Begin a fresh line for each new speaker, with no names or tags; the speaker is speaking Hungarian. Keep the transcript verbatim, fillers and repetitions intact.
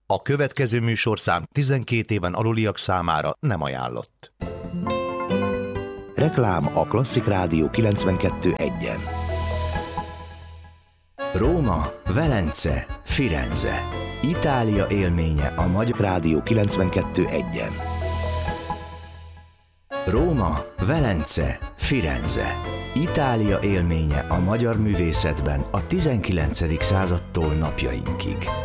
A következő műsorszám tizenkét éven aluliak számára nem ajánlott. Reklám a Klasszik Rádió kilencvenkettő egyen.
Róma, Velence, Firenze. Itália élménye a Magyar
Rádió kilencvenkettő egyen.
Róma, Velence, Firenze. Itália élménye a magyar művészetben a tizenkilencedik századtól napjainkig.